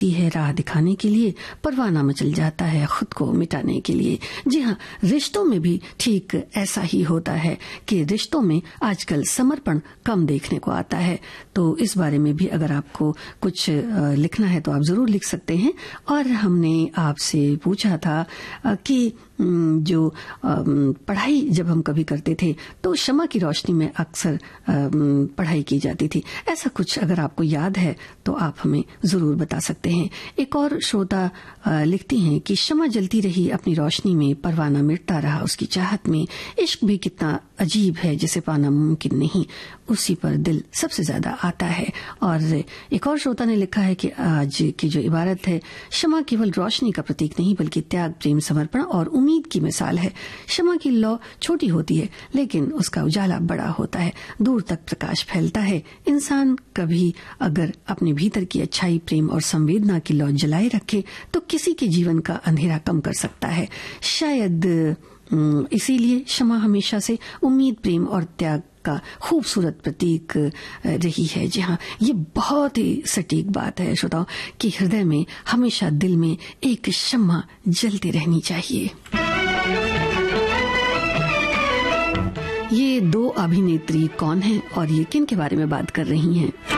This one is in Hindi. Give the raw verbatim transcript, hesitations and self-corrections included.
है राह दिखाने के लिए, परवाना मचल जाता है खुद को मिटाने के लिए। जी हाँ, रिश्तों में भी ठीक ऐसा ही होता है कि रिश्तों में आजकल समर्पण कम देखने को आता है। तो इस बारे में भी अगर आपको कुछ लिखना है तो आप जरूर लिख सकते हैं। और हमने आपसे पूछा था कि जो पढ़ाई जब हम कभी करते थे तो शमा की रोशनी में अक्सर पढ़ाई की जाती थी। ऐसा कुछ अगर आपको याद है तो आप हमें जरूर बता सकते हैं। एक और श्रोता लिखती हैं कि शमा जलती रही अपनी रोशनी में, परवाना मिटता रहा उसकी चाहत में। इश्क भी कितना अजीब है जिसे पाना मुमकिन नहीं, उसी पर दिल सबसे ज्यादा आता है। और एक और श्रोता ने लिखा है कि आज की जो इबारत है, शमा केवल रोशनी का प्रतीक नहीं बल्कि त्याग, प्रेम, समर्पण और उम्मीद की मिसाल है। शमा की लौ छोटी होती है लेकिन उसका उजाला बड़ा होता है, दूर तक प्रकाश फैलता है। इंसान कभी अगर अपने भीतर की अच्छाई, प्रेम और संवेदना की लौ जलाए रखे तो किसी के जीवन का अंधेरा कम कर सकता है। शायद इसीलिए शमा हमेशा से उम्मीद, प्रेम और त्याग का खूबसूरत प्रतीक रही है। जी हाँ, ये बहुत ही सटीक बात है श्रोताओं कि हृदय में हमेशा, दिल में एक शम्मा जलती रहनी चाहिए। ये दो अभिनेत्री कौन हैं और ये किन के बारे में बात कर रही हैं?